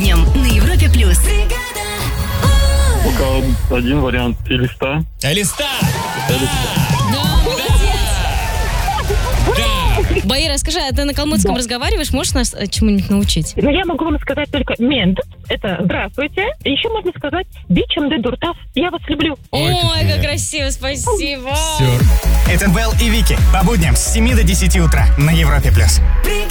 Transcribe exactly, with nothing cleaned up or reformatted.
будням на Европе плюс. Пока один вариант. Элиста. Элиста! Да! Баира, скажи, а ты на калмыцком Да. разговариваешь? Можешь нас э, чему-нибудь научить? Но я могу вам сказать только мент. Это здравствуйте. Еще можно сказать бичем де дуртав. Я вас люблю. Ой, как как приятно. красиво, спасибо. Все. Это Вэл и Вики. По будням с семи до десяти утра на Европе+. плюс.